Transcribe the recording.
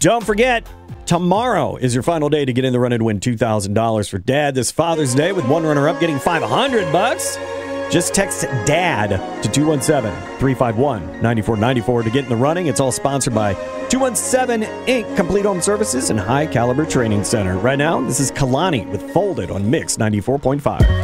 Don't forget, tomorrow is your final day to get in the run and win $2,000 for Dad this Father's Day, with one runner-up getting $500. Just text DAD to 217-351-9494 to get in the running. It's all sponsored by 217 Inc., Complete Home Services and High Caliber Training Center. Right now, this is Kalani with Folded on Mix 94.5.